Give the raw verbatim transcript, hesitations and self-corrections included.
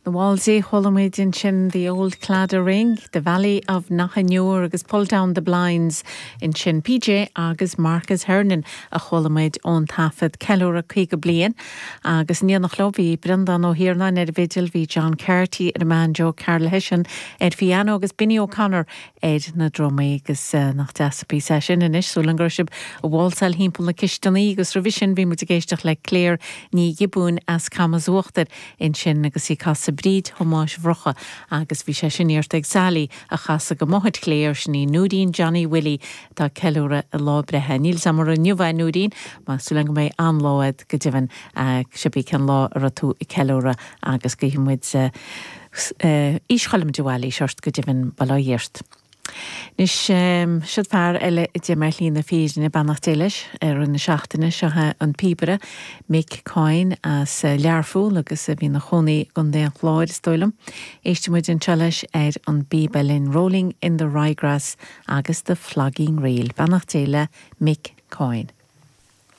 The Walsey Holomid in Chin, the old Cladder Ring, the Valley of Nachanure, agus pull down the blinds in Chin P J, agus Marcus Hernan, a Holomid on Tafed, Kellora Quiga Blian, agus Neil Nachlovi, Brendan O'Hierna, Ned Vigil, V. John Carty, Ed Man Joe Carl Hession, Ed Fiano, agus Binny O'Connor, Ed na Drummy, agus nach Dasapi session, in Ish, Sulangership, a Walsall Himpel na Kishtani, agus Revision, Be Mutigaystach like Clare, Ni Gibboon, as Kamazwachted, in Chin, agus Casa Bríd Homáis Vrocha agus bhí sé sin iarta ag Sally a chasa go mothid Clare sní Núdín Johnny Willie tá Kellora a lábrethe níl samar a nniuha Núdín má súlang mé anlóid go divan sibí can lá ar a tú i Kellora agus go himmuid íschalim duáilí seart go divan baláíirt. Nis um, siad fear eile i d Merlín na físin i Banachtéilis ar an seachtaine seothe an píbere Mick Coyne as uh, learfúil agus a bhí na chonaí gon dé an chláid stoilm. Éistemuid an teilais ar an bíbelin Rolling in the Ryegrass agus the Flogging Reel. Banachtéile Mick Coyne.